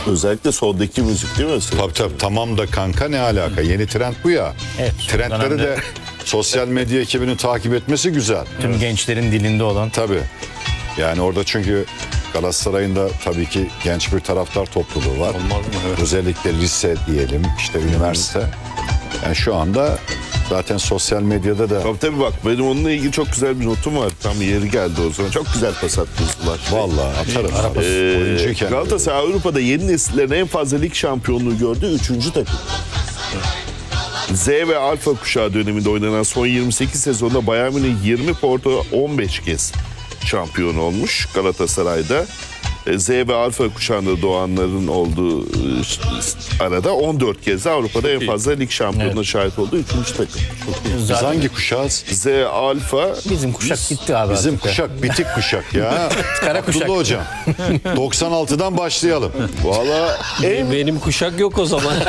Özellikle soldaki müzik değil mi? Tabii tamam da kanka ne alaka? Yeni trend bu ya. Evet, son Trendleri dönemde de sosyal medya ekibinin takip etmesi güzel. tüm gençlerin dilinde olan. Tabii. Yani orada çünkü Galatasaray'ın da tabii ki genç bir taraftar topluluğu var. Olmaz mı? Evet. Özellikle lise diyelim, işte üniversite. Yani şu anda zaten sosyal medyada da Tabii bak benim onunla ilgili çok güzel bir notum var. Tam yeri geldi o zaman. Çok güzel pas attınız. vallahi atarım. Oyuncuyken. Galatasaray Avrupa'da yeni nesillerin en fazla lig şampiyonluğu gördüğü 3. takım. Z ve Alfa kuşağı döneminde oynanan son 28 sezonda Bayern Münih 20, Porto 15 kez şampiyon olmuş Galatasaray'da. Z ve Alfa kuşağında doğanların olduğu arada 14 kez de Avrupa'da en fazla lig şampiyonluğuna şahit olduğu 3. takım. Biz Zaten hangi kuşağız? Z, Alfa, bizim kuşak gitti abi. Bizim artık ya. kuşak bitik kuşak ya. Kara kuşak. Abdullah hocam. 96'dan başlayalım. valla en Benim kuşak yok o zaman.